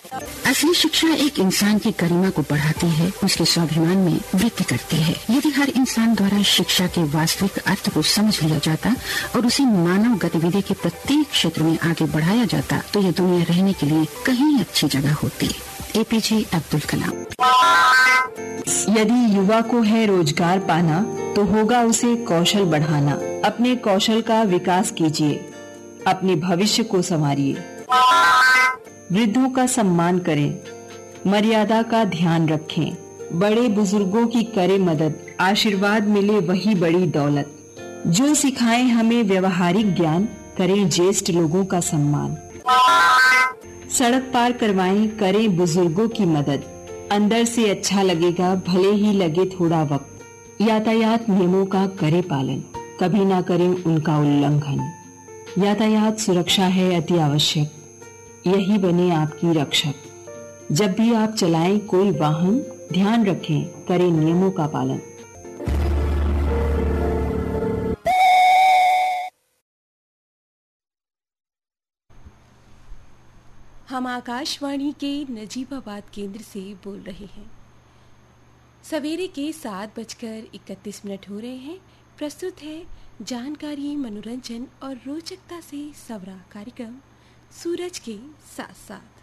असली शिक्षा एक इंसान की गरिमा को बढ़ाती है, उसके स्वाभिमान में वृद्धि करती है। यदि हर इंसान द्वारा शिक्षा के वास्तविक अर्थ को समझ लिया जाता और उसे मानव गतिविधि के प्रत्येक क्षेत्र में आगे बढ़ाया जाता तो ये दुनिया रहने के लिए कहीं अच्छी जगह होती। APJ अब्दुल कलाम। यदि युवा को है रोजगार पाना तो होगा उसे कौशल बढ़ाना। अपने कौशल का विकास कीजिए, अपने भविष्य को संवारिए। वृद्धों का सम्मान करें, मर्यादा का ध्यान रखें। बड़े बुजुर्गों की करें मदद, आशीर्वाद मिले वही बड़ी दौलत। जो सिखाएं हमें व्यवहारिक ज्ञान, करें ज्येष्ठ लोगों का सम्मान। सड़क पार करवाएं, करें बुजुर्गों की मदद। अंदर से अच्छा लगेगा भले ही लगे थोड़ा वक्त। यातायात नियमों का करें पालन, कभी ना करें उनका उल्लंघन। यातायात सुरक्षा है अति आवश्यक, यही बने आपकी रक्षक। जब भी आप चलाएं कोई वाहन, ध्यान रखें, करें नियमों का पालन। हम आकाशवाणी के नजीबाबाद केंद्र से बोल रहे हैं। सवेरे के 7:31 हो रहे हैं। प्रस्तुत है जानकारी, मनोरंजन और रोचकता से सवरा कार्यक्रम सूरज के साथ साथ।